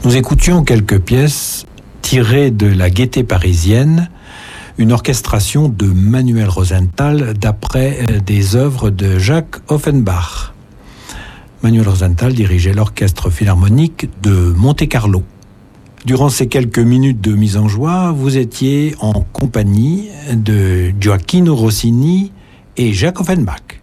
Nous écoutions quelques pièces tirées de La Gaîté parisienne, une orchestration de Manuel Rosenthal d'après des œuvres de Jacques Offenbach. Manuel Rosenthal dirigeait l'orchestre philharmonique de Monte-Carlo. Durant ces quelques minutes de mise en joie, vous étiez en compagnie de Gioacchino Rossini et Jacques Offenbach.